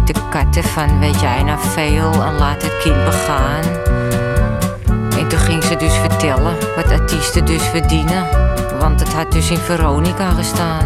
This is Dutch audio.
de katten van weet jij nou veel en laat het kind begaan. En toen ging ze dus vertellen wat artiesten dus verdienen, want het had dus in Veronica gestaan.